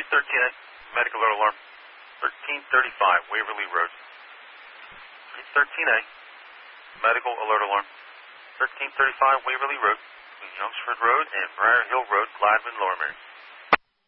313A, medical alert alarm. 1335 Waverly Road. 313A, medical alert alarm. 1335 Waverly Road, between Youngsford Road and Briar Hill Road, Gladwin, Lower Merion.